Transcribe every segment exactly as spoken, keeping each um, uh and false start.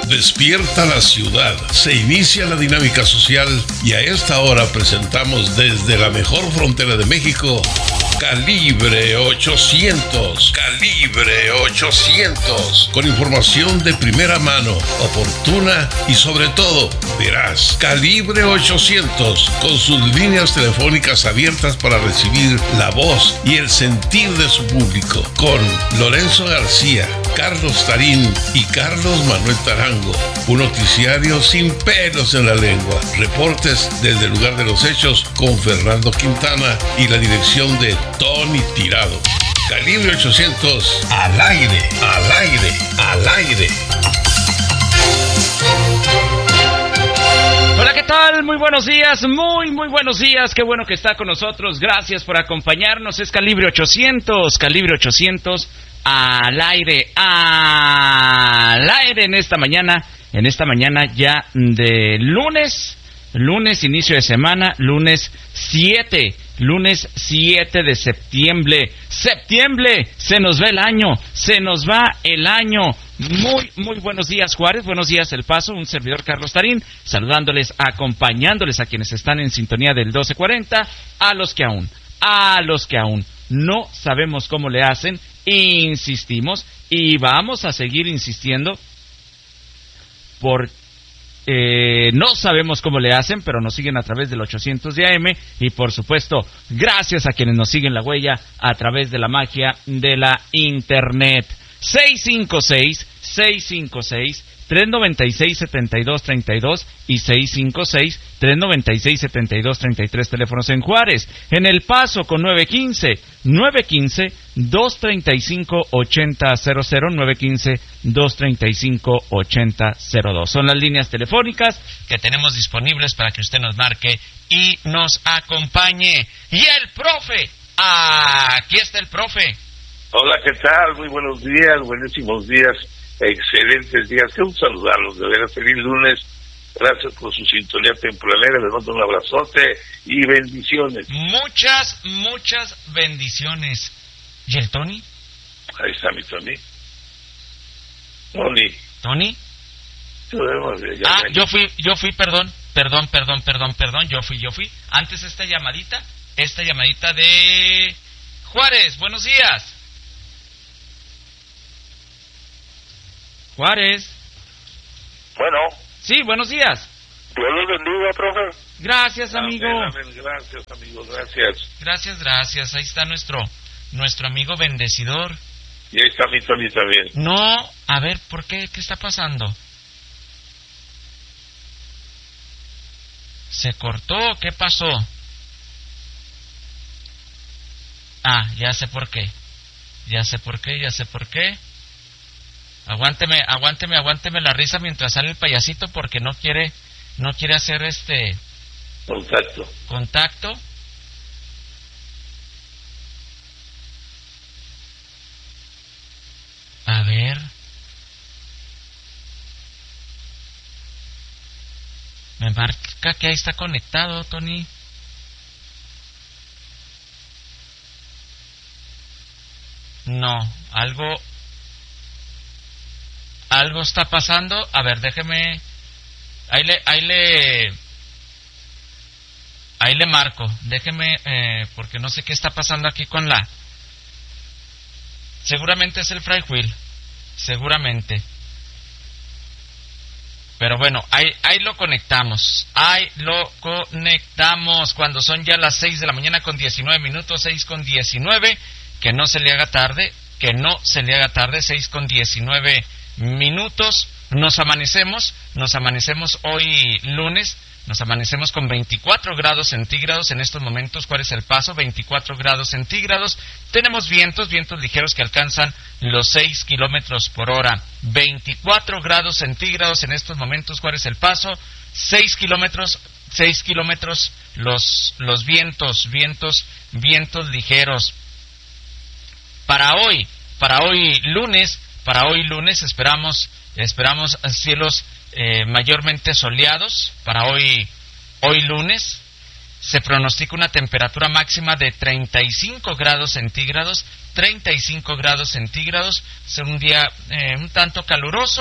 Despierta la ciudad, se inicia la dinámica social y a esta hora presentamos desde la mejor frontera de México, Calibre ochocientos. Calibre ochocientos. Con información de primera mano, oportuna y sobre todo veraz. Calibre ochocientos. Con sus líneas telefónicas abiertas para recibir la voz y el sentir de su público. Con Lorenzo García, Carlos Tarín y Carlos Manuel Tarango. Un noticiario sin pelos en la lengua. Reportes desde el lugar de los hechos con Fernando Quintana y la dirección de Tony Tirado. Calibre ochocientos, al aire, al aire, al aire. Hola, ¿qué tal? Muy buenos días, muy, muy buenos días. Qué bueno que está con nosotros. Gracias por acompañarnos. Es Calibre ochocientos, Calibre ochocientos, al aire, al aire en esta mañana, en esta mañana ya de lunes, lunes, inicio de semana, lunes siete. Lunes siete de septiembre. Septiembre, se nos va el año, se nos va el año. Muy, muy buenos días, Juárez. Buenos días, El Paso. Un servidor, Carlos Tarín, saludándoles, acompañándoles a quienes están en sintonía del doce cuarenta, a los que aún, a los que aún no sabemos cómo le hacen, insistimos y vamos a seguir insistiendo por Eh, no sabemos cómo le hacen, pero nos siguen a través del ochocientos de A M y por supuesto, gracias a quienes nos siguen la huella a través de la magia de la internet. seis cinco seis, seis cinco seis, tres nueve seis, siete dos tres dos y seis cinco seis, tres nueve seis, siete dos tres tres, teléfonos en Juárez. En El Paso con nueve uno cinco, nueve uno cinco, dos tres cinco, ocho cero cero cero, nueve uno cinco, dos tres cinco, ocho cero cero dos. Son las líneas telefónicas que tenemos disponibles para que usted nos marque y nos acompañe. Y el profe, aquí está el profe. Hola, ¿qué tal? Muy buenos días, buenísimos días, excelentes días. Quiero saludarlos, de veras, feliz lunes. Gracias por su sintonía tempranera, les mando un abrazote y bendiciones. Muchas, muchas bendiciones. ¿Y el Tony? Ahí está mi Tony. Tony. ¿Tony? Ya ah, ven. yo fui, yo fui, perdón, perdón, perdón, perdón, perdón, yo fui, yo fui. Antes esta llamadita, esta llamadita de Juárez, buenos días. Juárez. Bueno. Sí, buenos días. Dios los bendiga, profe. Gracias, amigo. Amén, amén. Gracias, amigo, gracias. Gracias, gracias. Ahí está nuestro, nuestro amigo bendecidor. Y ahí está mi Tony también. No, a ver, ¿por qué? ¿Qué está pasando? ¿Se cortó? ¿Qué pasó? Ah, ya sé por qué. Ya sé por qué, ya sé por qué. Aguánteme, aguánteme, aguánteme la risa mientras sale el payasito porque no quiere, no quiere hacer este... Contacto. Contacto. A ver. Me marca que ahí está conectado, Tony. No, algo... Algo está pasando. A ver, déjeme... Ahí le... Ahí le... Ahí le marco. Déjeme... Eh, porque no sé qué está pasando aquí con la... Seguramente es el fry wheel. Seguramente. Pero bueno, ahí, ahí lo conectamos. Ahí lo conectamos. Cuando son ya las seis de la mañana con diecinueve minutos. seis con diecinueve. Que no se le haga tarde. Que no se le haga tarde. seis con diecinueve minutos. Nos amanecemos. Nos amanecemos hoy lunes. Nos amanecemos con veinticuatro grados centígrados en estos momentos. ¿Cuál es El Paso? veinticuatro grados centígrados. Tenemos vientos, vientos ligeros que alcanzan los seis kilómetros por hora. veinticuatro grados centígrados en estos momentos. ¿Cuál es El Paso? seis kilómetros, seis kilómetros los, los vientos, vientos, vientos ligeros. Para hoy, para hoy lunes, para hoy lunes esperamos, esperamos cielos Eh, mayormente soleados. Para hoy hoy lunes se pronostica una temperatura máxima de treinta y cinco grados centígrados, treinta y cinco grados centígrados. Será un día eh, un tanto caluroso,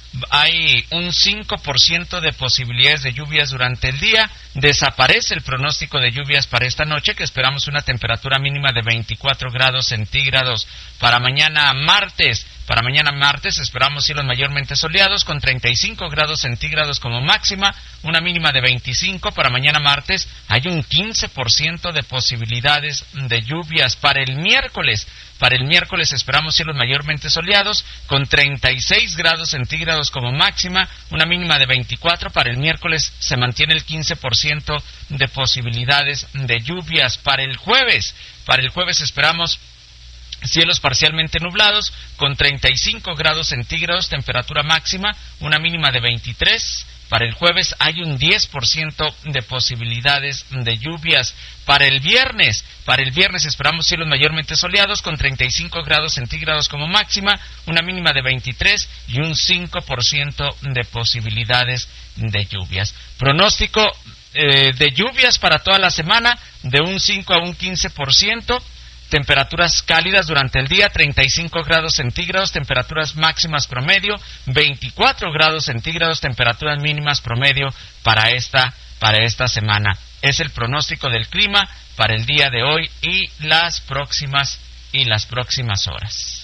hay un cinco por ciento de posibilidades de lluvias durante el día. Desaparece el pronóstico de lluvias para esta noche, que esperamos una temperatura mínima de veinticuatro grados centígrados. Para mañana martes, para mañana martes esperamos cielos mayormente soleados con treinta y cinco grados centígrados como máxima, una mínima de veinticinco. Para mañana martes hay un quince por ciento de posibilidades de lluvias. Para el miércoles, Para el miércoles esperamos cielos mayormente soleados con treinta y seis grados centígrados como máxima, una mínima de veinticuatro. Para el miércoles se mantiene el quince por ciento de posibilidades de lluvias. Para el jueves, para el jueves esperamos cielos parcialmente nublados con treinta y cinco grados centígrados, temperatura máxima, una mínima de veintitrés. Para el jueves hay un diez por ciento de posibilidades de lluvias. Para el viernes, para el viernes esperamos cielos mayormente soleados con treinta y cinco grados centígrados como máxima, una mínima de veintitrés y un cinco por ciento de posibilidades de lluvias. Pronóstico eh, de lluvias para toda la semana de un cinco a un quince por ciento. Temperaturas cálidas durante el día, treinta y cinco grados centígrados, temperaturas máximas promedio, veinticuatro grados centígrados, temperaturas mínimas promedio para esta, para esta semana. Es el pronóstico del clima para el día de hoy y las próximas, y las próximas horas.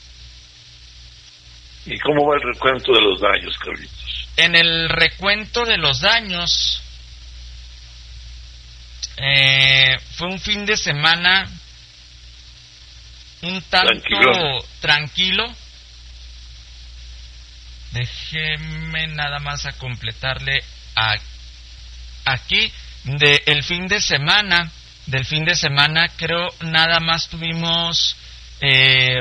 ¿Y cómo va el recuento de los daños, Carlitos? En el recuento de los daños, eh, fue un fin de semana un tanto tranquilo. tranquilo. Déjeme nada más a completarle a, aquí de el fin de semana. Del fin de semana creo nada más tuvimos eh,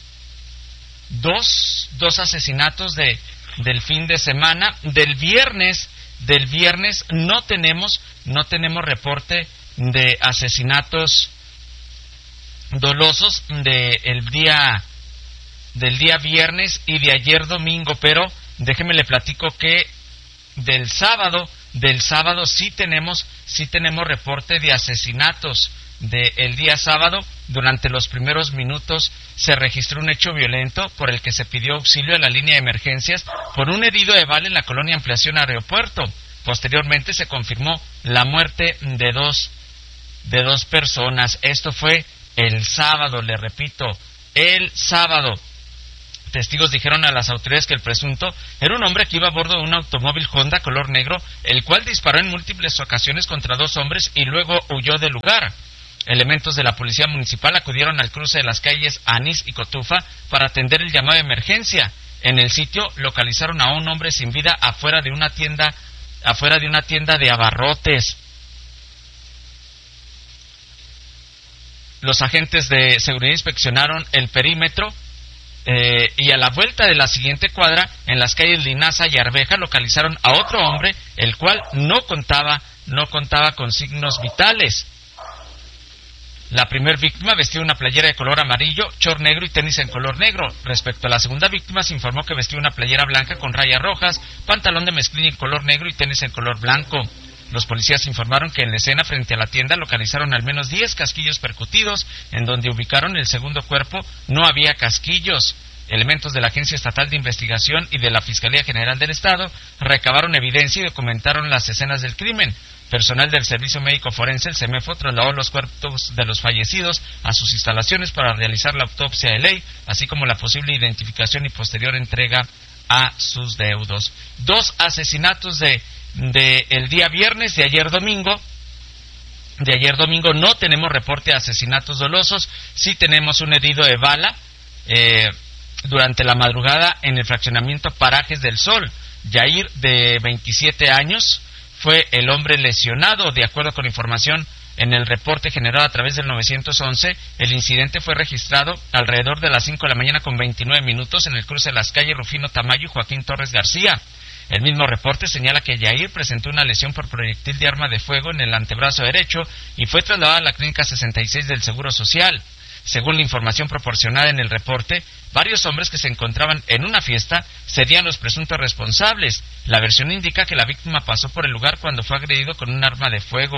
dos dos asesinatos de del fin de semana. Del viernes del viernes no tenemos no tenemos reporte de asesinatos dolosos de el día del día viernes y de ayer domingo, pero déjeme le platico que del sábado del sábado sí tenemos sí tenemos reporte de asesinatos. Del día sábado, durante los primeros minutos se registró un hecho violento por el que se pidió auxilio a la línea de emergencias por un herido de bala en la colonia Ampliación Aeropuerto. Posteriormente se confirmó la muerte de dos de dos personas. Esto fue el sábado, le repito, el sábado. Testigos dijeron a las autoridades que el presunto era un hombre que iba a bordo de un automóvil Honda color negro, el cual disparó en múltiples ocasiones contra dos hombres y luego huyó del lugar. Elementos de la policía municipal acudieron al cruce de las calles Anís y Cotufa para atender el llamado de emergencia. En el sitio localizaron a un hombre sin vida afuera de una tienda, afuera de una tienda de abarrotes. Los agentes de seguridad inspeccionaron el perímetro eh, y a la vuelta de la siguiente cuadra, en las calles Linaza y Arveja, localizaron a otro hombre, el cual no contaba, no contaba con signos vitales. La primer víctima vestía una playera de color amarillo, short negro y tenis en color negro. Respecto a la segunda víctima, se informó que vestía una playera blanca con rayas rojas, pantalón de mezclilla en color negro y tenis en color blanco. Los policías informaron que en la escena frente a la tienda localizaron al menos diez casquillos percutidos. En donde ubicaron el segundo cuerpo no había casquillos. Elementos de la Agencia Estatal de Investigación y de la Fiscalía General del Estado recabaron evidencia y documentaron las escenas del crimen. Personal del Servicio Médico Forense, el CEMEFO, trasladó los cuerpos de los fallecidos a sus instalaciones para realizar la autopsia de ley, así como la posible identificación y posterior entrega a sus deudos. Dos asesinatos de, de el día viernes, de ayer domingo. De ayer domingo no tenemos reporte de asesinatos dolosos, sí tenemos un herido de bala eh, durante la madrugada en el fraccionamiento Parajes del Sol. Yair, de veintisiete años, fue el hombre lesionado. De acuerdo con información en el reporte generado a través del nueve once, el incidente fue registrado alrededor de las cinco de la mañana con veintinueve minutos en el cruce de las calles Rufino Tamayo y Joaquín Torres García. El mismo reporte señala que Yair presentó una lesión por proyectil de arma de fuego en el antebrazo derecho y fue trasladado a la clínica sesenta y seis del Seguro Social. Según la información proporcionada en el reporte, varios hombres que se encontraban en una fiesta serían los presuntos responsables. La versión indica que la víctima pasó por el lugar cuando fue agredido con un arma de fuego.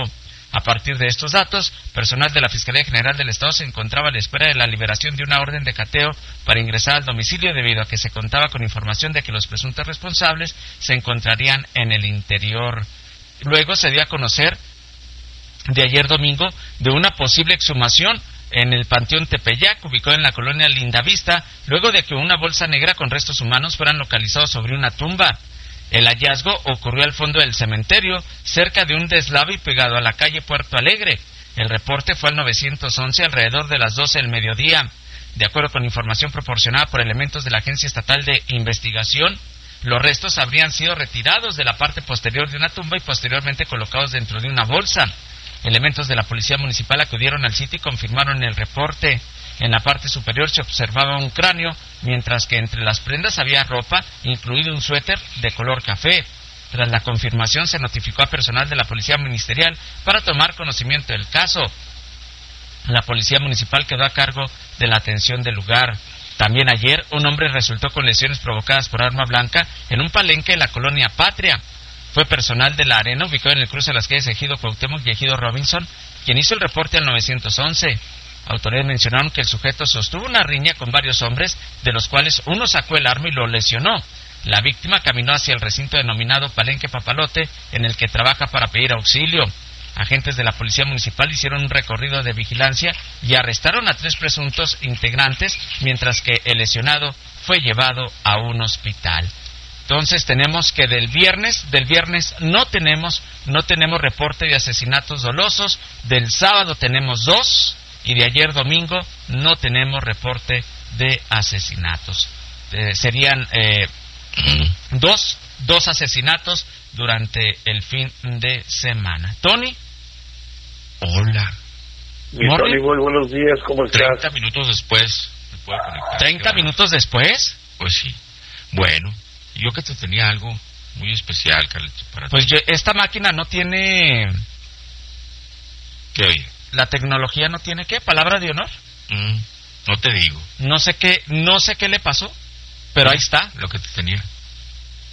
A partir de estos datos, personal de la Fiscalía General del Estado se encontraba a la espera de la liberación de una orden de cateo para ingresar al domicilio debido a que se contaba con información de que los presuntos responsables se encontrarían en el interior. Luego se dio a conocer de ayer domingo de una posible exhumación en el Panteón Tepeyac, ubicado en la colonia Lindavista, luego de que una bolsa negra con restos humanos fueran localizados sobre una tumba. El hallazgo ocurrió al fondo del cementerio, cerca de un deslave y pegado a la calle Puerto Alegre. El reporte fue al nueve once alrededor de las doce del mediodía. De acuerdo con información proporcionada por elementos de la Agencia Estatal de Investigación, los restos habrían sido retirados de la parte posterior de una tumba y posteriormente colocados dentro de una bolsa. Elementos de la Policía Municipal acudieron al sitio y confirmaron el reporte. En la parte superior se observaba un cráneo, mientras que entre las prendas había ropa, incluido un suéter de color café. Tras la confirmación se notificó a personal de la Policía Ministerial para tomar conocimiento del caso. La Policía Municipal quedó a cargo de la atención del lugar. También ayer, un hombre resultó con lesiones provocadas por arma blanca en un palenque en la colonia Patria. Fue personal de la Arena, ubicado en el cruce de las calles Ejido Cuauhtémoc y Ejido Robinson, quien hizo el reporte al nueve once. Autoridades mencionaron que el sujeto sostuvo una riña con varios hombres, de los cuales uno sacó el arma y lo lesionó. La víctima caminó hacia el recinto denominado Palenque Papalote, en el que trabaja para pedir auxilio. Agentes de la Policía Municipal hicieron un recorrido de vigilancia y arrestaron a tres presuntos integrantes, mientras que el lesionado fue llevado a un hospital. Entonces tenemos que del viernes, del viernes no tenemos, no tenemos reporte de asesinatos dolosos, del sábado tenemos dos, y de ayer domingo no tenemos reporte de asesinatos. Eh, serían eh, dos, dos asesinatos durante el fin de semana. Tony. Hola. Mi Tony, muy buenos días, ¿cómo estás? Treinta minutos después. ¿Me puedo conectar? ¿Treinta minutos después? Pues sí. Bueno, yo que te tenía algo muy especial, Carlitos, para Pues ti. yo, esta máquina no tiene... ¿Qué oye? La tecnología no tiene, ¿qué? ¿Palabra de honor? Mm, no te digo. No sé qué, no sé qué le pasó, pero ahí está. Lo que te tenía.